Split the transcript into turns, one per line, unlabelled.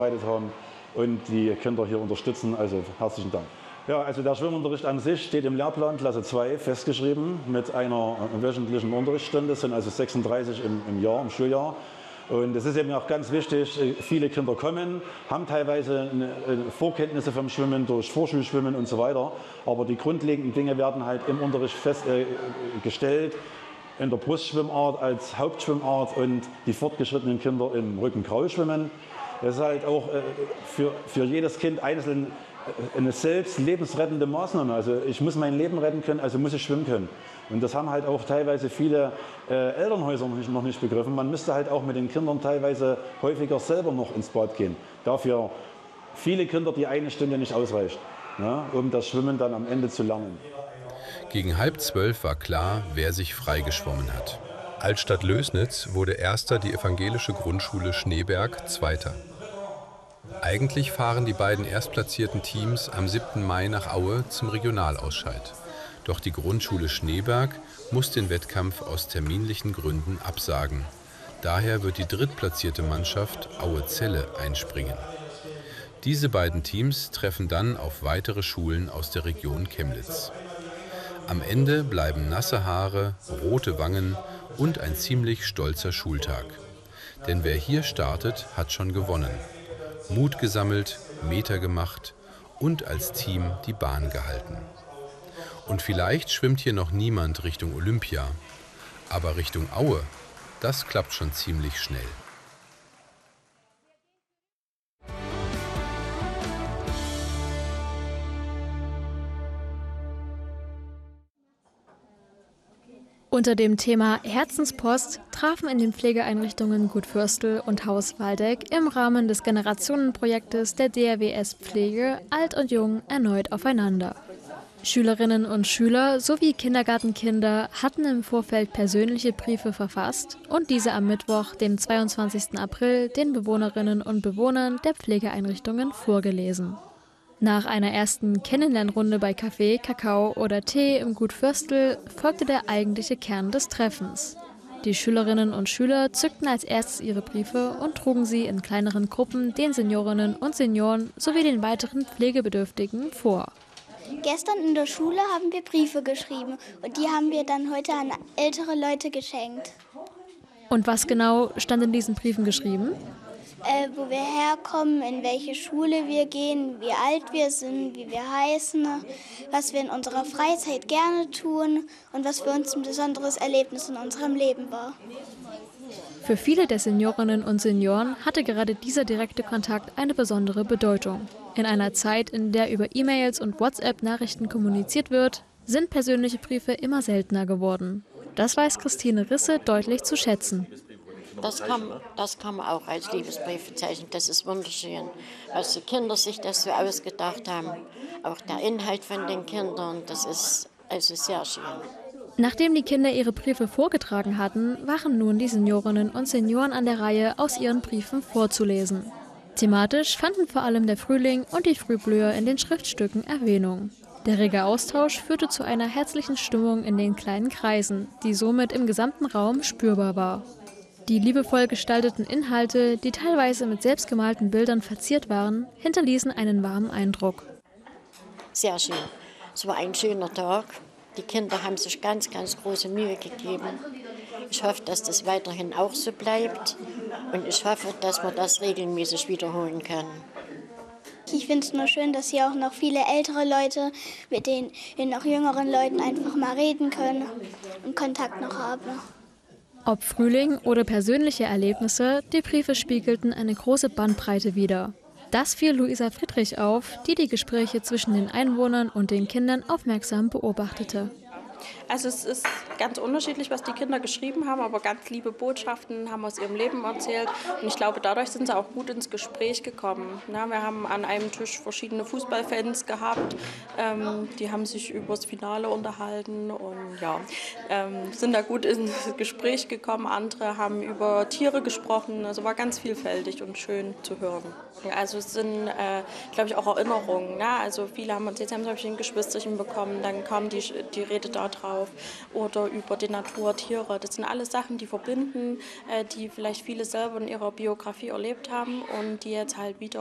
haben und die Kinder hier unterstützen. Also herzlichen Dank. Ja, also der Schwimmunterricht an sich steht im Lehrplan Klasse 2 festgeschrieben mit einer wöchentlichen Unterrichtsstunde. Das sind also 36 im Jahr, im Schuljahr. Und es ist eben auch ganz wichtig, viele Kinder kommen, haben teilweise Vorkenntnisse vom Schwimmen durch Vorschulschwimmen und so weiter. Aber die grundlegenden Dinge werden halt im Unterricht festgestellt, in der Brustschwimmart als Hauptschwimmart und die fortgeschrittenen Kinder im Rücken-Kraulschwimmen. Das ist halt auch für jedes Kind einzeln eine selbst lebensrettende Maßnahme. Also ich muss mein Leben retten können, also muss ich schwimmen können. Und das haben halt auch teilweise viele Elternhäuser noch nicht begriffen. Man müsste halt auch mit den Kindern teilweise häufiger selber noch ins Bad gehen. Dafür viele Kinder die eine Stunde nicht ausreicht, ja, um das Schwimmen dann am Ende zu lernen.
Gegen 11:30 war klar, wer sich freigeschwommen hat. Altstadt Lößnitz wurde erster die evangelische Grundschule Schneeberg zweiter. Eigentlich fahren die beiden erstplatzierten Teams am 7. Mai nach Aue zum Regionalausscheid. Doch die Grundschule Schneeberg muss den Wettkampf aus terminlichen Gründen absagen. Daher wird die drittplatzierte Mannschaft Aue-Zelle einspringen. Diese beiden Teams treffen dann auf weitere Schulen aus der Region Chemnitz. Am Ende bleiben nasse Haare, rote Wangen und ein ziemlich stolzer Schultag. Denn wer hier startet, hat schon gewonnen. Mut gesammelt, Meter gemacht und als Team die Bahn gehalten. Und vielleicht schwimmt hier noch niemand Richtung Olympia, aber Richtung Aue, das klappt schon ziemlich schnell.
Unter dem Thema Herzenspost trafen in den Pflegeeinrichtungen Gut Fürstel und Haus Waldeck im Rahmen des Generationenprojektes der DRWS Pflege Alt und Jung erneut aufeinander. Schülerinnen und Schüler sowie Kindergartenkinder hatten im Vorfeld persönliche Briefe verfasst und diese am Mittwoch, dem 22. April, den Bewohnerinnen und Bewohnern der Pflegeeinrichtungen vorgelesen. Nach einer ersten Kennenlernrunde bei Kaffee, Kakao oder Tee im Gut Fürstel folgte der eigentliche Kern des Treffens. Die Schülerinnen und Schüler zückten als erstes ihre Briefe und trugen sie in kleineren Gruppen den Seniorinnen und Senioren sowie den weiteren Pflegebedürftigen vor.
Gestern in der Schule haben wir Briefe geschrieben und die haben wir dann heute an ältere Leute geschenkt.
Und was genau stand in diesen Briefen geschrieben?
Wo wir herkommen, in welche Schule wir gehen, wie alt wir sind, wie wir heißen, was wir in unserer Freizeit gerne tun und was für uns ein besonderes Erlebnis in unserem Leben war.
Für viele der Seniorinnen und Senioren hatte gerade dieser direkte Kontakt eine besondere Bedeutung. In einer Zeit, in der über E-Mails und WhatsApp-Nachrichten kommuniziert wird, sind persönliche Briefe immer seltener geworden. Das weiß Christine Risse deutlich zu schätzen.
Das kann man auch als Liebesbrief bezeichnen. Das ist wunderschön, was die Kinder sich das so ausgedacht haben. Auch der Inhalt von den Kindern, das ist also sehr schön.
Nachdem die Kinder ihre Briefe vorgetragen hatten, waren nun die Seniorinnen und Senioren an der Reihe, aus ihren Briefen vorzulesen. Thematisch fanden vor allem der Frühling und die Frühblüher in den Schriftstücken Erwähnung. Der rege Austausch führte zu einer herzlichen Stimmung in den kleinen Kreisen, die somit im gesamten Raum spürbar war. Die liebevoll gestalteten Inhalte, die teilweise mit selbstgemalten Bildern verziert waren, hinterließen einen warmen Eindruck.
Sehr schön. Es war ein schöner Tag. Die Kinder haben sich ganz, ganz große Mühe gegeben. Ich hoffe, dass das weiterhin auch so bleibt. Und ich hoffe, dass wir das regelmäßig wiederholen können.
Ich finde es nur schön, dass hier auch noch viele ältere Leute mit den noch jüngeren Leuten einfach mal reden können und Kontakt noch haben.
Ob Frühling oder persönliche Erlebnisse, die Briefe spiegelten eine große Bandbreite wider. Das fiel Luisa Friedrich auf, die die Gespräche zwischen den Einwohnern und den Kindern aufmerksam beobachtete.
Also es ist ganz unterschiedlich, was die Kinder geschrieben haben, aber ganz liebe Botschaften haben aus ihrem Leben erzählt. Und ich glaube, dadurch sind sie auch gut ins Gespräch gekommen. Ja, wir haben an einem Tisch verschiedene Fußballfans gehabt, die haben sich über das Finale unterhalten und ja, sind da gut ins Gespräch gekommen. Andere haben über Tiere gesprochen, also war ganz vielfältig und schön zu hören. Also es sind, glaube ich, auch Erinnerungen. Ja? Also viele haben erzählt, sie haben ein Geschwisterchen bekommen, dann kam die Rede drauf oder über die Natur, Tiere. Das sind alles Sachen, die verbinden, die vielleicht viele selber in ihrer Biografie erlebt haben und die jetzt halt wieder